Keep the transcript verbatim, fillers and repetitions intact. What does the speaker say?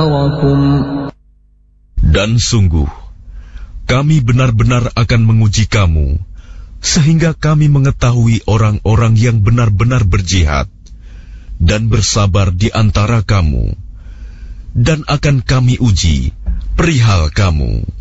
أَثَرَكُمْ. Dan sungguh, kami benar-benar akan menguji kamu, sehingga kami mengetahui orang-orang yang benar-benar berjihad dan bersabar di antara kamu, dan akan kami uji perihal kamu.